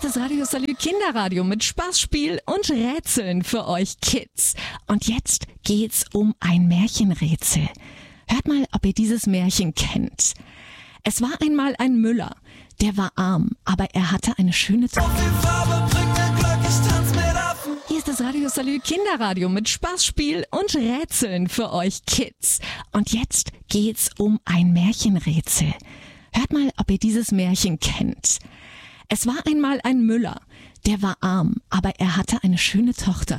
das Radio Salü Kinderradio mit Spaß, Spiel und Rätseln für euch Kids. Und jetzt geht's um ein Märchenrätsel. Hört mal, ob ihr dieses Märchen kennt. Es war einmal ein Müller, der war arm, aber er hatte eine schöne Tochter. Hier ist das Radio Salü Kinderradio mit Spaß, Spiel und Rätseln für euch Kids. Und jetzt geht's um ein Märchenrätsel. Hört mal, ob ihr dieses Märchen kennt. Es war einmal ein Müller, der war arm, aber er hatte eine schöne Tochter.